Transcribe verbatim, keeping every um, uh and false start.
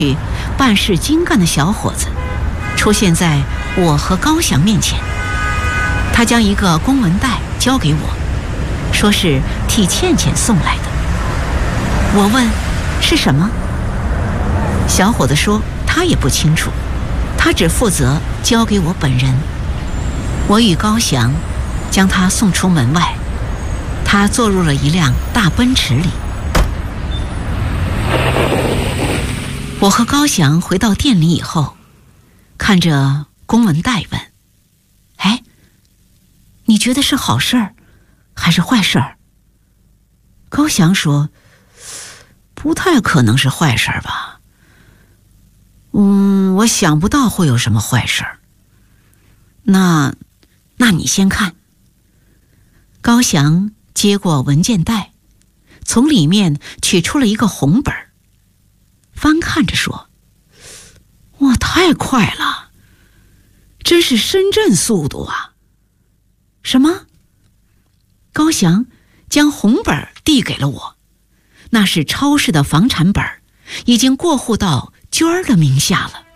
办事精干的小伙子出现在我和高翔面前。他将一个公文袋交给我，说是替倩倩送来的。我问是什么，小伙子说他也不清楚，他只负责交给我本人。我与高翔将他送出门外，他坐入了一辆大奔驰里。我和高翔回到店里以后，看着公文袋问：哎，你觉得是好事儿还是坏事儿？高翔说：不太可能是坏事儿吧。嗯，我想不到会有什么坏事儿。那，那你先看。高翔接过文件袋，从里面取出了一个红本，翻看着说：哇，太快了，真是深圳速度啊！什么？高翔将红本递给了我，那是超市的房产本，已经过户到娟儿的名下了。